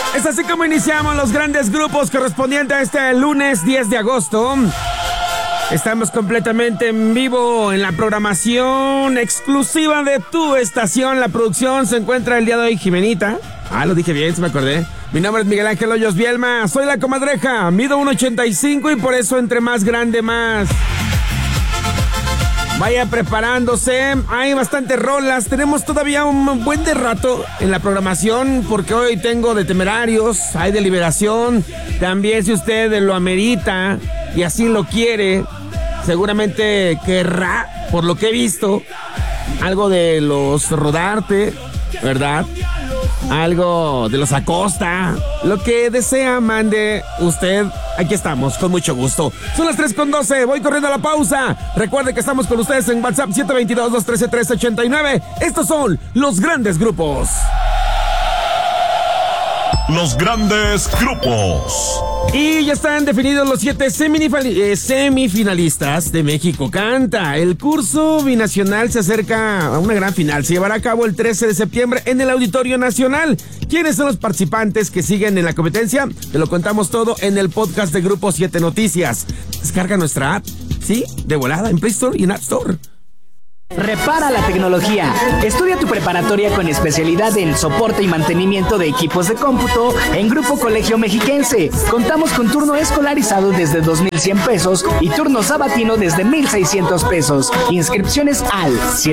Es así como iniciamos los grandes grupos correspondientes a este lunes 10 de agosto. Estamos completamente en vivo en la programación exclusiva de tu estación. La producción se encuentra el día de hoy Jimenita. Lo dije bien, se me acordé. Mi nombre es Miguel Ángel Hoyos Bielma. Soy la comadreja. Mido 1.85 y por eso entre más grande más. Vaya preparándose. Hay bastantes rolas. Tenemos todavía un buen de rato en la programación porque hoy tengo de Temerarios, hay de Liberación. También si usted lo amerita y así lo quiere, seguramente querrá, por lo que he visto, algo de los Rodarte, ¿verdad? Algo de los Acosta. Lo que desea, mande usted. Aquí estamos, con mucho gusto. Son las 3:12, voy corriendo a la pausa. Recuerde que estamos con ustedes en WhatsApp 722-213-389. Estos son los grandes grupos. Los grandes grupos. Y ya están definidos los 7 semifinalistas de México Canta. El curso binacional se acerca a una gran final. Se llevará a cabo el 13 de septiembre en el Auditorio Nacional. ¿Quiénes son los participantes que siguen en la competencia? Te lo contamos todo en el podcast de Grupo 7 Noticias. Descarga nuestra app, ¿sí? De volada, en Play Store y en App Store. Repara la tecnología. Estudia tu preparatoria con especialidad en soporte y mantenimiento de equipos de cómputo en Grupo Colegio Mexiquense. Contamos con turno escolarizado desde 2,100 pesos y turno sabatino desde 1,600 pesos. Inscripciones al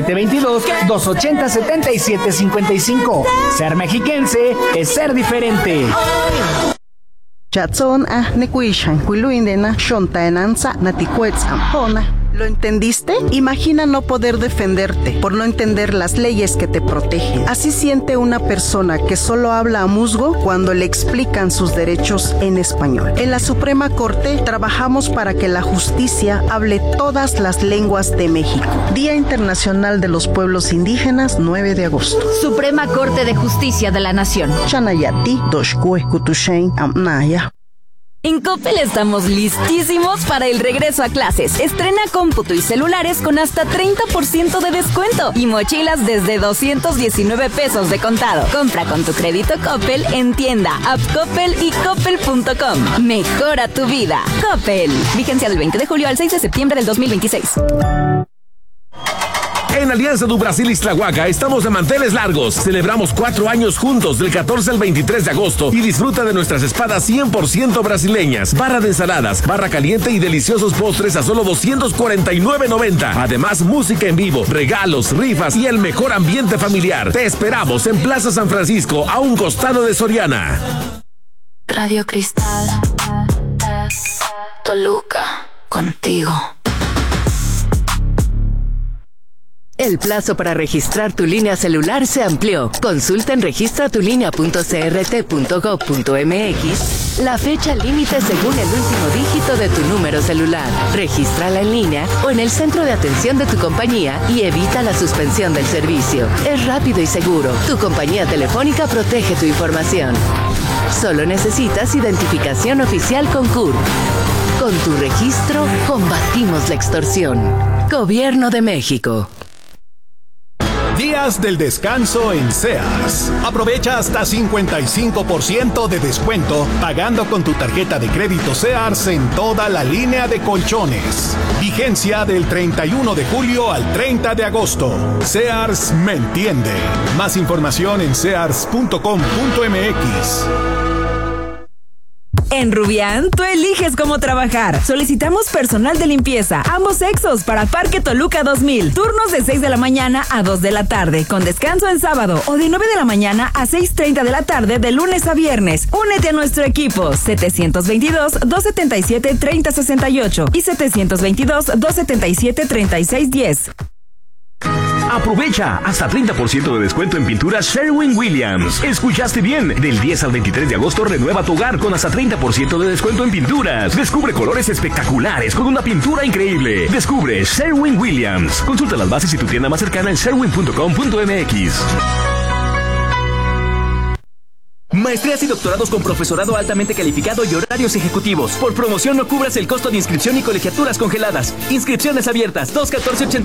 722-280-7755. Ser mexiquense es ser diferente. ¿Lo entendiste? Imagina no poder defenderte por no entender las leyes que te protegen. Así siente una persona que solo habla a musgo cuando le explican sus derechos en español. En la Suprema Corte trabajamos para que la justicia hable todas las lenguas de México. Día Internacional de los Pueblos Indígenas, 9 de agosto. Suprema Corte de Justicia de la Nación. Chanayati, Doshkue, Kutushen, Amnaya. En Coppel estamos listísimos para el regreso a clases. Estrena cómputo y celulares con hasta 30% de descuento y mochilas desde 219 pesos de contado. Compra con tu crédito Coppel en tienda, app Coppel y coppel.com. Mejora tu vida. Coppel. Vigencia del 20 de julio al 6 de septiembre del 2026. En Alianza do Brasil Ixtlahuaca estamos de manteles largos. Celebramos 4 años juntos del 14 al 23 de agosto y disfruta de nuestras espadas 100% brasileñas, barra de ensaladas, barra caliente y deliciosos postres a solo $249.90. Además, música en vivo, regalos, rifas y el mejor ambiente familiar. Te esperamos en Plaza San Francisco, a un costado de Soriana. Radio Cristal, Toluca, contigo. El plazo para registrar tu línea celular se amplió. Consulta en registratulínea.crt.gov.mx la fecha límite según el último dígito de tu número celular. Regístrala en línea o en el centro de atención de tu compañía y evita la suspensión del servicio. Es rápido y seguro. Tu compañía telefónica protege tu información. Solo necesitas identificación oficial con CURP. Con tu registro, combatimos la extorsión. Gobierno de México. Días del descanso en Sears. Aprovecha hasta 55% de descuento pagando con tu tarjeta de crédito Sears en toda la línea de colchones. Vigencia del 31 de julio al 30 de agosto. Sears me entiende. Más información en sears.com.mx. En Rubián, tú eliges cómo trabajar. Solicitamos personal de limpieza, ambos sexos, para Parque Toluca 2000. Turnos de 6 de la mañana a 2 de la tarde, con descanso en sábado, o de 9 de la mañana a 6:30 de la tarde de lunes a viernes. Únete a nuestro equipo, 722-277-3068 y 722-277-3610. Aprovecha hasta 30% de descuento en pinturas Sherwin-Williams. ¿Escuchaste bien? Del 10 al 23 de agosto renueva tu hogar con hasta 30% de descuento en pinturas. Descubre colores espectaculares con una pintura increíble. Descubre Sherwin-Williams. Consulta las bases y tu tienda más cercana en sherwin.com.mx. Maestrías y doctorados con profesorado altamente calificado y horarios ejecutivos. Por promoción no cubras el costo de inscripción y colegiaturas congeladas. Inscripciones abiertas 214-82